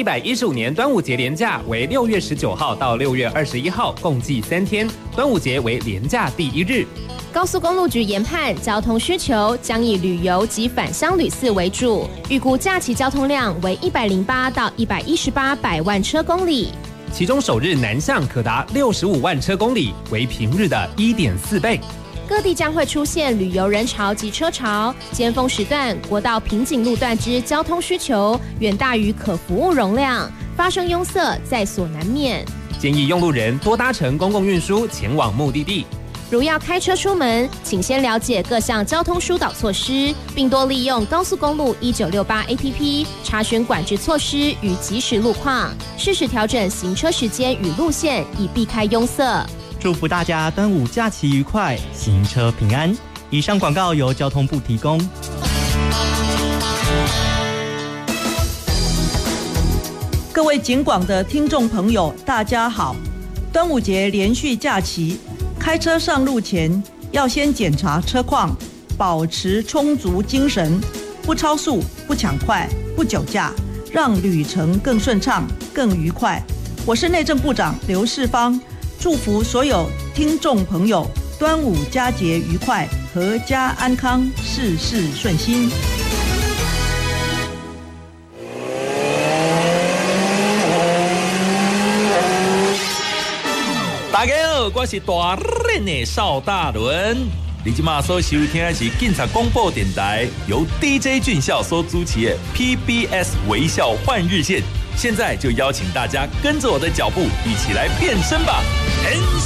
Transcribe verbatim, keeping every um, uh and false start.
百一十五年端午节连假为六月十九号到六月二十一号，共计三天。端午节为连假第一日。 高速公路局研判，交通需求将以旅游及返乡旅次为主，预估假期交通量为一百零八到一百一十八百万车公里， 其中首日南向可达六十五万车公里，为平日的一点四倍。 各地将会出现旅游人潮及车潮，尖峰时段国道瓶颈路段之交通需求远大于可服务容量，发生拥塞在所难免。 建议用路人多搭乘公共运输前往目的地。 如要开车出门，请先了解各项交通疏导措施，并多利用高速公路一九六八 A P P 查询管制措施与即时路况，适时调整行车时间与路线，以避开拥塞。 祝福大家端午假期愉快，行车平安。以上广告由交通部提供。 各位警广的听众朋友，大家好！端午节连续假期，开车上路前要先检查车况，保持充足精神，不超速、不抢快、不酒驾，让旅程更顺畅、更愉快。我是内政部长刘世芳，祝福所有听众朋友端午佳节愉快，阖家安康，事事顺心。 大家好，我是大人的邵大伦。你今马所收听的是警察广播电台，由 D J 俊孝所主持的 P B S 微笑换日线。现在就邀请大家跟着我的脚步，一起来变身吧！